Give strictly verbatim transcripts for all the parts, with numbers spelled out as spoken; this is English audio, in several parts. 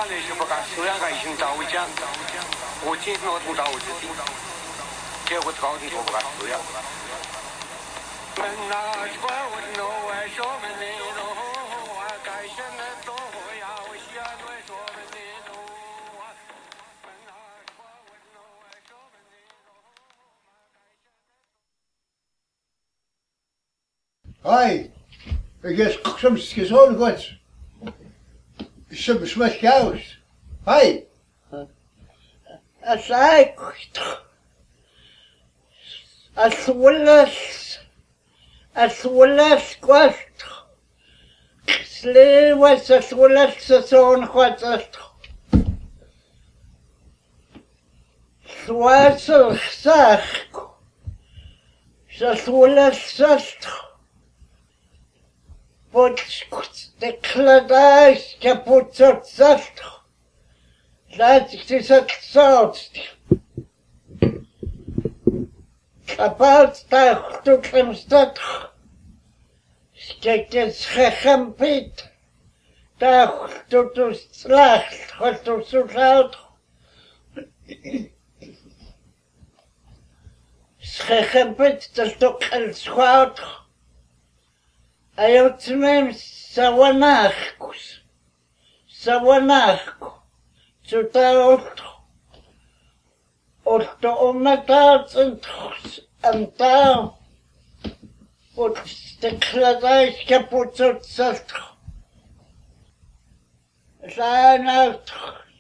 样的就不干，这样干行找我讲，我今天我同找我自己，结果搞定就不干这样。门那窗我弄外说门的弄，我该什么都要我喜欢外说门的弄，门那窗我弄外说门的弄。 Hoi, ik is soms gezond goed. Soms met chaos. Hoi. As I as well as as well as quest. Slay was as well as the son what as Swassel sag. As well as just. But the kladais kaput zat zat. Laat ik dit het zout. Kapot tuig tot hem stad. Kijk eens gegampit. Tuig tot de slacht. Wat tot zo zout. Gegampit dat toch een schout. Ayaw tsunem sawanachkus. Sawanachku. Zuta otto. Otto omnataat en taal. Wat de kladijs kapot zat zat. Zijn uit.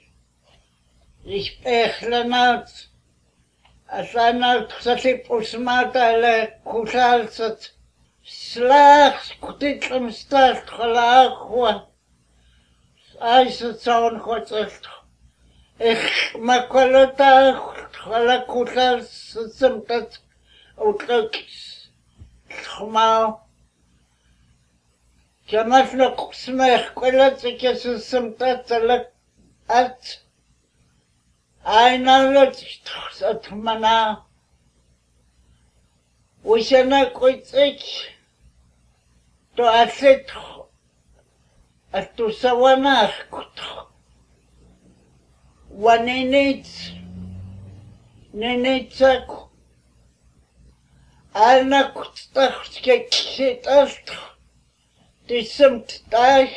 Ik pechlen uit. Zijn uit gezet op smata le kusal zat. Slags kutitlem start gelagwa. Als het zo'n god zegt. Ik makwalota gelakuta semtat uitlukis. Schmau. Jamas nog smech kwelat ik is semtat zelek at. Aina lot zat mana. Wisana koitsik. To aset at to sawanach kuto. Waninits ninitsak alna kutstach skeksit alt disemt dag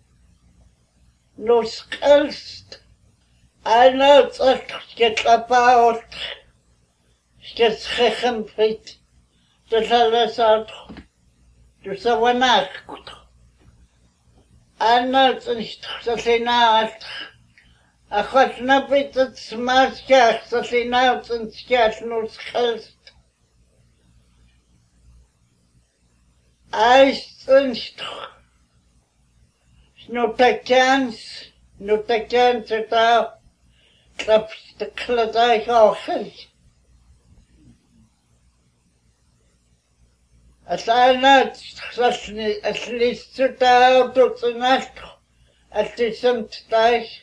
nos elst alna tsach sketlapaot sketschem pit de salasat de sawanach kuto alna tsnist Achos na byd y smaskiach, so lle nawt yn sgiall nhw'n schylst. Ais yn stwch. Snwtagians, snwtagians y daw. Claps dy clydau ochel. A lla'n nawt, a llist y daw dwt yn allt. A llysamt daich.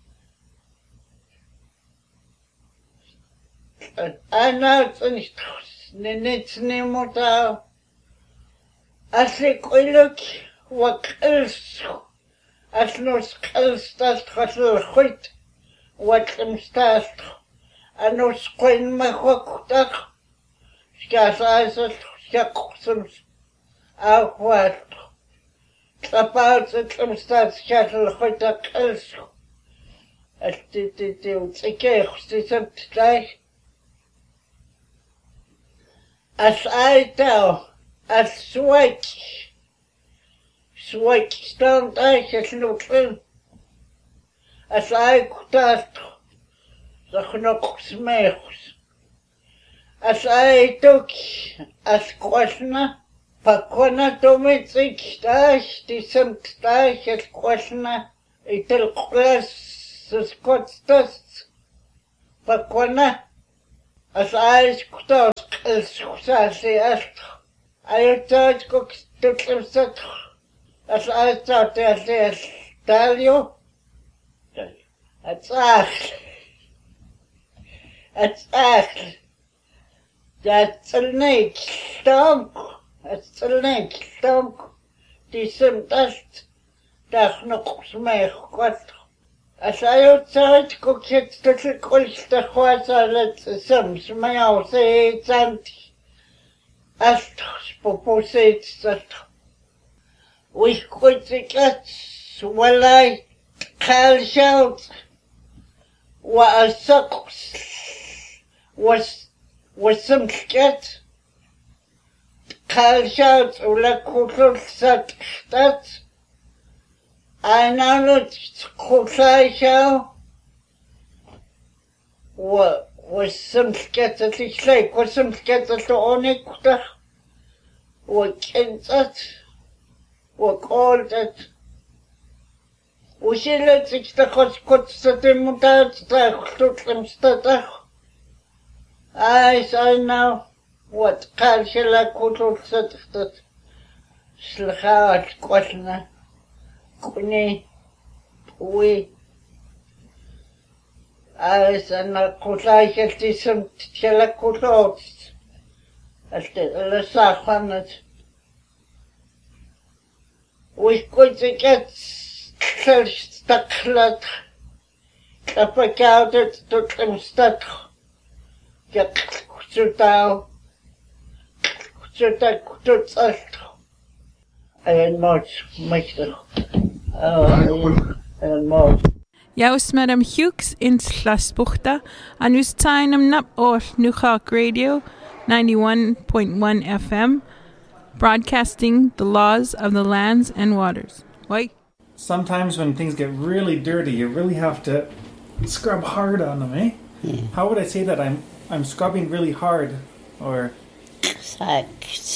Anat yn nid ni mwta. Allu gwylwg wag ylsw. Allnwrs cylstall chwall chwyd. Wag ymstall. Anwrs gwyn ma chwagdach. Sgall aisall sgacwsams. A chwal. Clapawd yn ymstall sgall chwyd ac ylsw. Allu di diw tigech stisamt daich. As I tell, as swag, swag stand I as looking, as I could the knock smells. As I took, as questioner, Pakwana domitic dash, decent dash, as questioner, it'll class the Scots dust. Pakwana, as I could Sgwsasi allt. A'i dod gwgdwll ymstad. As a'i dod e allu all dalio. A tall. A tall. Da tylnig stonk. A tylnig stonk. Di symt allt. Dach nog smech gwad. Asayutsait kukit tulikulsta huasalet sams mayausi zanti. Astos popusit sat. Wikutikats walai kalshout. Wa asakus was was some sket. Kalshout ula kutul sat stat. I know that Kuklaisha was some sketches it's like was some sketches to Onikta what kent that what called that we see let's the cost cuts the mutats took them stutter. I say now what Kalshila Kutul said that Slahat Quatna. Kuni, we, as an accusationism, telecutos, as the Sahanet. We could get stuck like a precauted to them stuck. Get to down, to take to salt. I am not much. Oh, and more. Jaus Madam Hughes in Slasbuchta, and us time nap or Nuhak Radio ninety-one point one F M, broadcasting the laws of the lands and waters. Why? Sometimes when things get really dirty, you really have to scrub hard on them, eh? Yeah. How would I say that? I'm I'm scrubbing really hard, or Sack,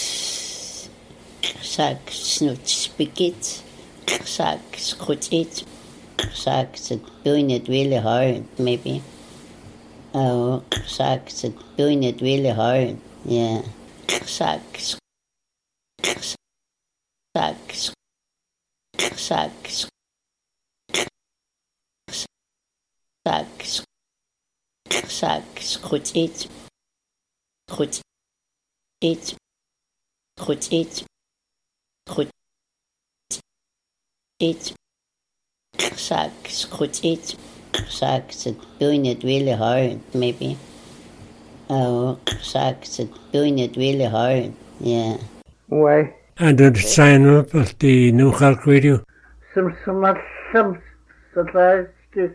sack, snoot, speak it. Sack, scrut it. Sack, doing it really hard, maybe. Oh, sack, doing it really hard, yeah. Sack, sack, sack, sack, sack, scrut it. Scrut it. Scrut it. Scrut it. Sack, scrut it. Sack, doing it really hard, maybe. Oh, sack, doing it really hard, yeah. Why? And then sign up at the New York Radio. Some, some, some, some,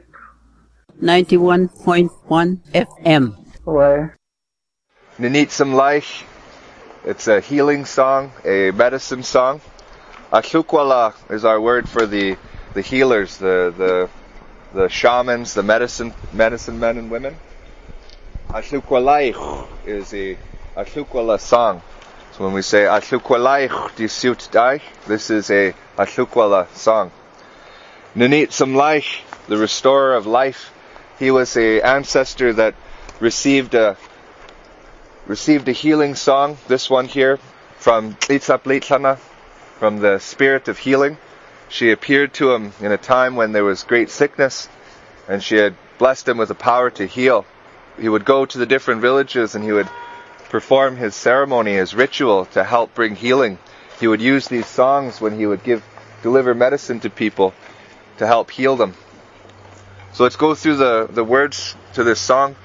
ninety-one point one F M. Why? Ninitsam Laich. It's a healing song, a medicine song. Ashukwala is our word for the, the healers, the, the the shamans, the medicine medicine men and women. Ashukwalaich is a Ashukwala song. So when we say Ashukwalaich di suit dai, this is a Ashukwala song. Ninitsam Laich, the restorer of life, he was a ancestor that received a received a healing song, this one here, from Tlitsap Litlana, from the spirit of healing. She appeared to him in a time when there was great sickness, and she had blessed him with the power to heal. He would go to the different villages and he would perform his ceremony, his ritual to help bring healing. He would use these songs when he would give, deliver medicine to people to help heal them. So let's go through the, the words to this song.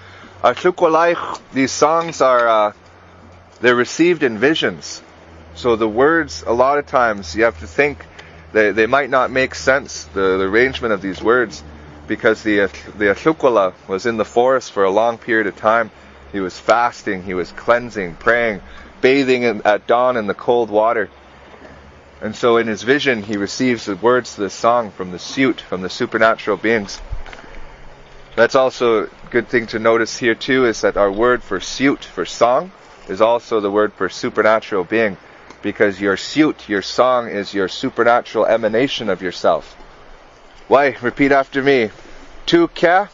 These songs are, uh, they're received in visions. So the words, a lot of times, you have to think, they, they might not make sense, the, the arrangement of these words, because the, the Ashukwala was in the forest for a long period of time. He was fasting, he was cleansing, praying, bathing in, at dawn in the cold water. And so in his vision, he receives the words to this song from the suit, from the supernatural beings. That's also a good thing to notice here too, is that our word for suit, for song, is also the word for supernatural being, because your suit, your song, is your supernatural emanation of yourself. Why? Repeat after me. Tu kya?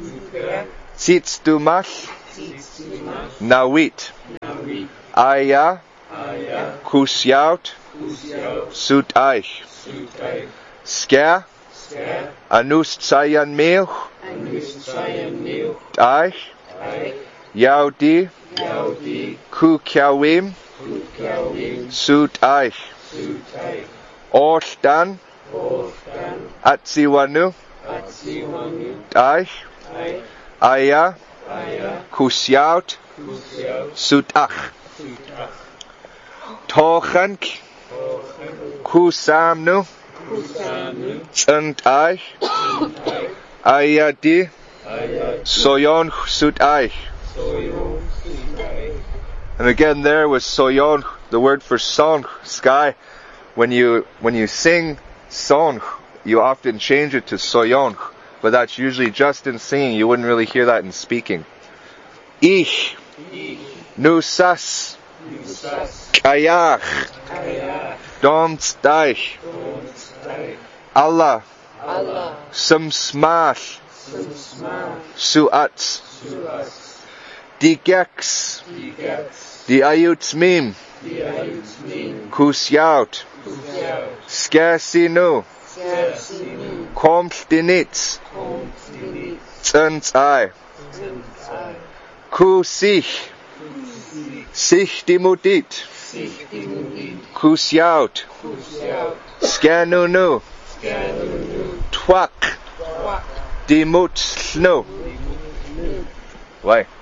Sits tu mash? Nawit. Aya? Kusyaut? Sut aich. Skya? Anust sayan milch? Aich? Yaudi? Ku kyawim? Sut aich. Orstan? Atsiwanu? Daich. Aya. Kusiaut. Sutach. Tochank. Kusamnu. Tsantaich. Ayadi. Soyon Sutaich. And again there was Soyon, the word for song, sky. When you when you sing song, you often change it to Soyon, but that's usually just in singing. You wouldn't really hear that in speaking. Ich, Nusas, Kayach, Domstaich, Allah, Sumsmash, Suats, Digex, Di Ayutsmim, Kusyaut, Skersinu, Komstinitz, Tsantsai, Kusich, Sichtimudit, Kusyaut, Skanunu, Twak, Dimutsnu. Why?